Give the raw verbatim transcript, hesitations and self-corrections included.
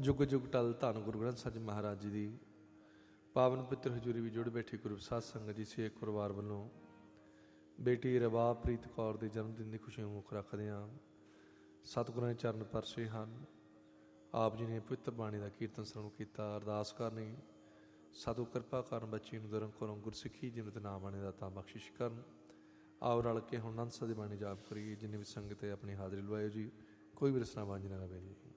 जुग जुग टल धन गुरु ग्रंथ साहिब जी महाराज जी की पावन पित्र हजूरी भी जुड़ बैठी गुरु साध संगत जी शेख परिवार वालों बेटी रवा प्रीत कौर के जन्मदिन की खुशी मुख रखते हैं। सतगुਰਾਂ के चरण परसे हैं। आप जी ने पवित्र बाणी का कीर्तन श्रवण किया। अरदास करनी सतगुर कृपा करन बच्ची नूं दरन घरों गुरसिੱਖੀ जिमत नाम बाणी दाता बख्शिश करन। आओ रल के हुण आनंद साहिब दी बाणी जाप करिए। जिन्नी भी संगत है अपनी हाज़री लवाए जी। कोई भी रसना वांझ ना रहे जी।